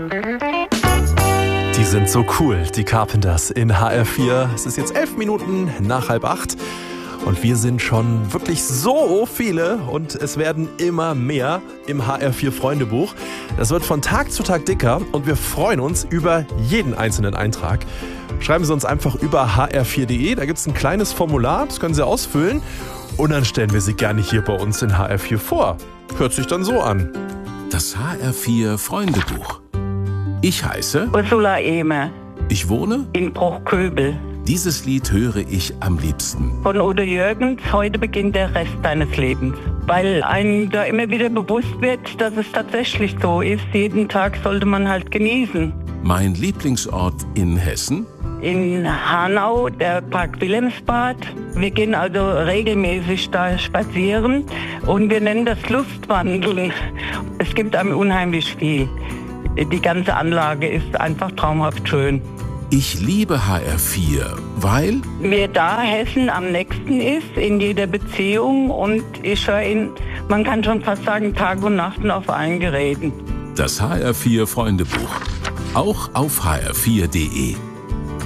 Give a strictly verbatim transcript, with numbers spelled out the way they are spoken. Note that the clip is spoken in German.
Die sind so cool, die Carpenters in H R vier. Es ist jetzt elf Minuten nach halb acht und wir sind schon wirklich so viele und es werden immer mehr im H R vier Freundebuch. Das wird von Tag zu Tag dicker und wir freuen uns über jeden einzelnen Eintrag. Schreiben Sie uns einfach über h r vier punkt d e, da gibt es ein kleines Formular, das können Sie ausfüllen und dann stellen wir Sie gerne hier bei uns in H R vier vor. Hört sich dann so an. Das H R vier Freundebuch. Ich heiße Ursula Ehmer. Ich wohne in Bruchköbel. Dieses Lied höre ich am liebsten. Von Udo Jürgens, heute beginnt der Rest deines Lebens. Weil einem da immer wieder bewusst wird, dass es tatsächlich so ist. Jeden Tag sollte man halt genießen. Mein Lieblingsort in Hessen? In Hanau, der Park Wilhelmsbad. Wir gehen also regelmäßig da spazieren und wir nennen das Lustwandeln. Es gibt einem unheimlich viel. Die ganze Anlage ist einfach traumhaft schön. Ich liebe H R vier, weil mir da Hessen am nächsten ist, in jeder Beziehung. Und ich höre ihn, man kann schon fast sagen, Tag und Nacht auf allen Geräten. Das H R vier Freundebuch. Auch auf h r vier punkt d e.